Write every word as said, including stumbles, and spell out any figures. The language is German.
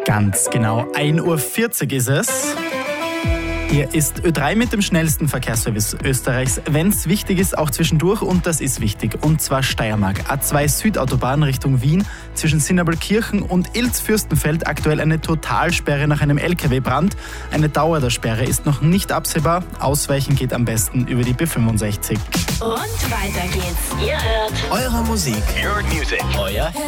Ganz genau, ein Uhr vierzig ist es. Hier ist Ö drei mit dem schnellsten Verkehrsservice Österreichs, wenn es wichtig ist, auch zwischendurch, und das ist wichtig. Und zwar Steiermark. A zwei Südautobahn Richtung Wien zwischen Sinnabelkirchen und Ilz-Fürstenfeld aktuell eine Totalsperre nach einem L K W-Brand. Eine Dauer der Sperre ist noch nicht absehbar. Ausweichen geht am besten über die B fünfundsechzig. Und weiter geht's. Ihr hört Eure Musik. Your music. Euer